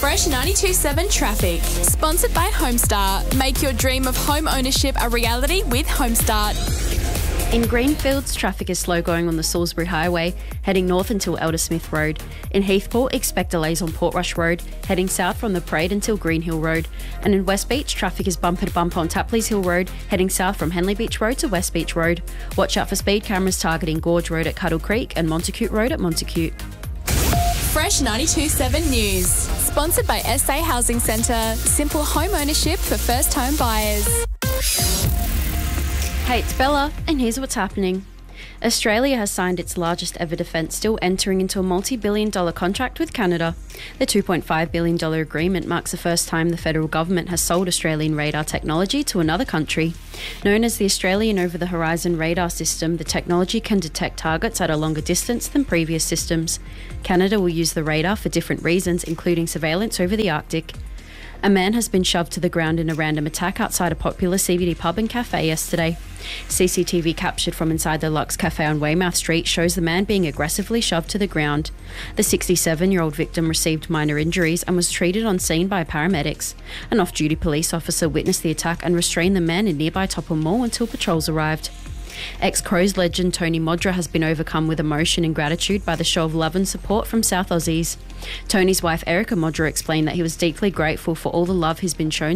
Fresh 92.7 Traffic. Sponsored by Homestar. Make your dream of home ownership a reality with Homestart. In Greenfields, traffic is slow going on the Salisbury Highway, heading north until Eldersmith Road. In Heathport, expect delays on Portrush Road, heading south from the Parade until Green Hill Road. And in West Beach, traffic is bumper to bumper on Tapleys Hill Road, heading south from Henley Beach Road to West Beach Road. Watch out for speed cameras targeting Gorge Road at Cuddle Creek and Montacute Road at Montacute. Fresh 92.7 News. Sponsored by SA Housing Centre. Simple home ownership for first home buyers. Hey, it's Bella, and here's what's happening. Australia has signed its largest ever defence deal, entering into a multi-billion-dollar contract with Canada. The $2.5 billion agreement marks the first time the federal government has sold Australian radar technology to another country. Known as the Australian Over-the-Horizon Radar System, the technology can detect targets at a longer distance than previous systems. Canada will use the radar for different reasons, including surveillance over the Arctic. A man has been shoved to the ground in a random attack outside a popular CBD pub and cafe yesterday. CCTV captured from inside the Lux Cafe on Weymouth Street shows the man being aggressively shoved to the ground. The 67-year-old victim received minor injuries and was treated on scene by paramedics. An off-duty police officer witnessed the attack and restrained the man in nearby Topham Mall until patrols arrived. Ex-Crows legend Tony Modra has been overcome with emotion and gratitude by the show of love and support from South Aussies. Tony's wife Erica Modra explained that he was deeply grateful for all the love he's been shown